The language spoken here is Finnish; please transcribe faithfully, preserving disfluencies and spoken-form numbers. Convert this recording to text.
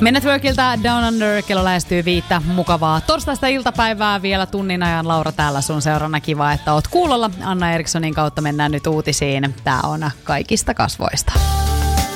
Men at Workilta Down Under, kello lähestyy viittä. Mukavaa torstaista iltapäivää vielä tunnin ajan. Laura täällä sun seurana. Kiva, että oot kuulolla. Anna Erikssonin kautta mennään nyt uutisiin. Tää on Kaikista kasvoista.